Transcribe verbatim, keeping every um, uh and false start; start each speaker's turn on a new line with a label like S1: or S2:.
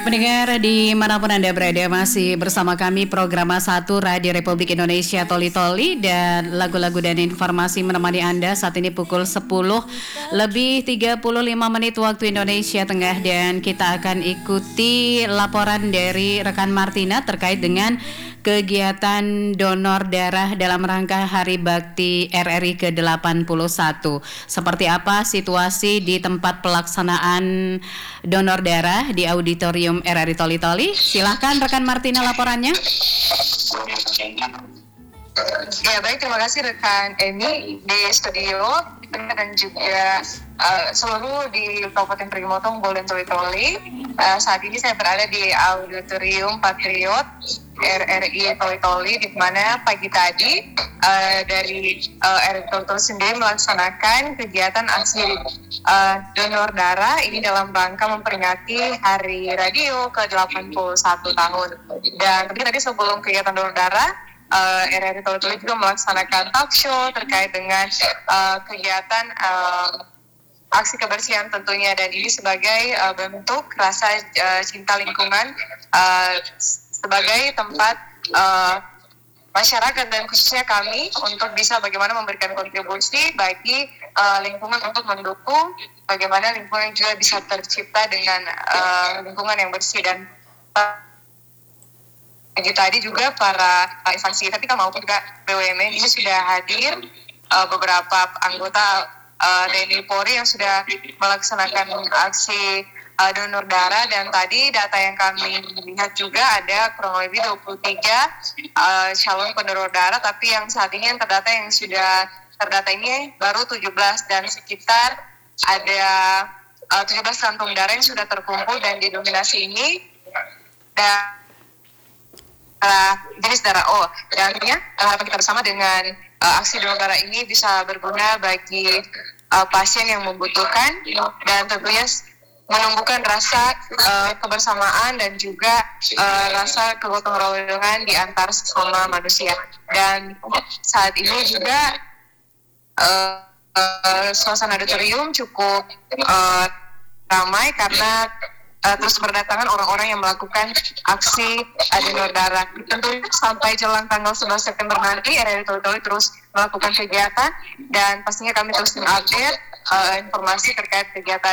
S1: Pendengar dimanapun Anda berada, masih bersama kami program satu Radio Republik Indonesia Toli Toli, dan lagu-lagu dan informasi menemani Anda saat ini pukul sepuluh lebih tiga puluh lima menit waktu Indonesia Tengah. Dan kita akan ikuti laporan dari rekan Martina terkait dengan kegiatan donor darah dalam rangka Hari Bakti R R I ke delapan puluh satu. Seperti apa situasi di tempat pelaksanaan donor darah di auditorium R R I Toli Toli? Silahkan rekan Martina laporannya.
S2: Ya baik, terima kasih rekan Emi di studio dan juga uh, seluruh di Kabupaten Perigi Motong, Bolen Toli Toli. Uh, saat ini saya berada di auditorium Patriot R R I Toli Toli, di mana pagi tadi uh, dari uh, R R I Toli Toli sendiri melaksanakan kegiatan aksi uh, donor darah ini dalam rangka memperingati Hari Radio ke delapan puluh satu tahun. Dan tadi sebelum kegiatan donor darah, Uh, R R I Toli Toli juga melaksanakan talk show terkait dengan uh, kegiatan uh, aksi kebersihan tentunya, dan ini sebagai uh, bentuk rasa uh, cinta lingkungan uh, sebagai tempat uh, masyarakat dan khususnya kami untuk bisa bagaimana memberikan kontribusi bagi uh, lingkungan untuk mendukung bagaimana lingkungan juga bisa tercipta dengan uh, lingkungan yang bersih. Dan uh, Pagi tadi juga para uh, instansi kita maupun juga B U M N ini sudah hadir, uh, beberapa anggota uh, T N I Polri yang sudah melaksanakan aksi uh, donor darah. Dan tadi data yang kami lihat juga ada kurang lebih dua puluh tiga uh, calon pendonor darah, tapi yang saat ini yang terdata yang sudah terdata ini baru tujuh belas, dan sekitar ada uh, tujuh belas kantong darah yang sudah terkumpul dan didominasi ini dan Uh, jenis darah O. Dan tentunya harapan kita bersama dengan uh, aksi donor darah ini bisa berguna bagi uh, pasien yang membutuhkan, dan tentunya menumbuhkan rasa uh, kebersamaan dan juga uh, rasa kegotong royongan di antar sesama manusia. Dan saat ini juga uh, uh, suasana auditorium cukup uh, ramai karena Uh, terus berdatangan orang-orang yang melakukan aksi uh, donor darah. Tentu sampai jelang tanggal sebelas September nanti R R I Toli Toli terus melakukan kegiatan, dan pastinya kami terus mengupdate uh, informasi terkait kegiatan